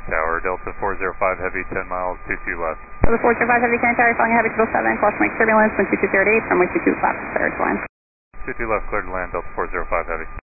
Tower, Delta 405 Heavy, 10 miles, 22 left. Delta 405 Heavy, Cannon Tower, following Heavy 777, caution wake turbulence, wind 2238 from wind 22 left, cleared to land. 22 left, cleared to land, Delta 405 Heavy.